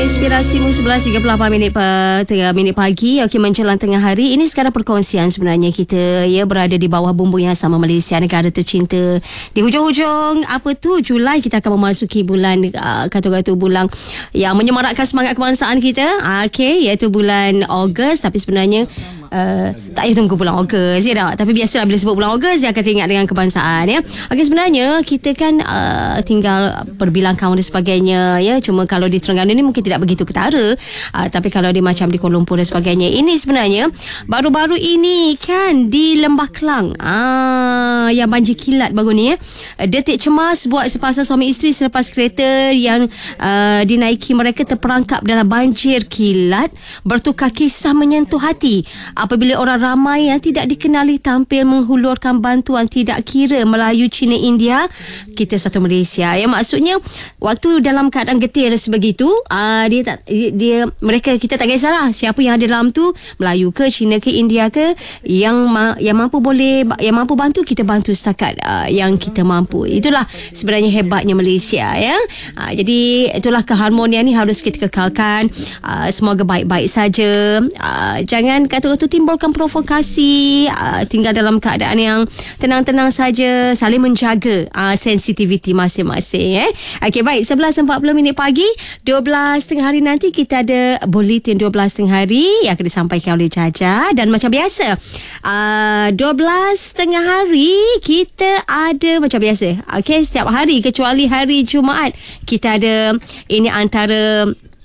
Inspirasimu 11.38 minit pagi. Okey, menjelang tengah hari. Ini sekarang perkongsian sebenarnya kita berada di bawah bumbung yang sama, Malaysia, negara tercinta. Di hujung-hujung Julai, kita akan memasuki bulan kata-kata bulan yang menyemarakkan semangat kebangsaan kita. Okey, iaitu bulan Ogos. Tapi sebenarnya tak payah tunggu bulan Ogos ya tak? Tapi biasalah bila sebut bulan Ogos dia akan teringat dengan kebangsaan ya. Okey, sebenarnya kita kan tinggal berbilang kaum dan sebagainya ya. Cuma kalau di Terengganu ni mungkin tidak begitu ketara, tapi kalau di macam di Kuala Lumpur dan sebagainya, ini sebenarnya baru-baru ini kan di Lembah Kelang yang banjir kilat baru ni ya. Detik cemas buat sepasang suami isteri selepas kereta yang dinaiki mereka terperangkap dalam banjir kilat. Bertukar kisah menyentuh hati apabila orang ramai yang tidak dikenali tampil menghulurkan bantuan tidak kira Melayu, Cina, India, kita satu Malaysia ya. Maksudnya waktu dalam keadaan getir sebegitu, mereka, kita tak kisahlah siapa yang ada dalam tu, Melayu ke, Cina ke, India ke, yang mampu bantu, kita bantu setakat yang kita mampu. Itulah sebenarnya hebatnya Malaysia ya. Jadi itulah keharmonian ni harus kita kekalkan. Semoga baik-baik saja. Jangan kata-kata timbulkan provokasi. Tinggal dalam keadaan yang tenang-tenang saja, saling menjaga sensitiviti masing-masing. Okey, baik, 11.40 pagi, 12 tengah hari nanti kita ada Bulletin 12 tengah hari yang akan disampaikan oleh Jaja. Dan macam biasa 12 tengah hari kita ada macam biasa. Okey, setiap hari kecuali hari Jumaat kita ada, ini antara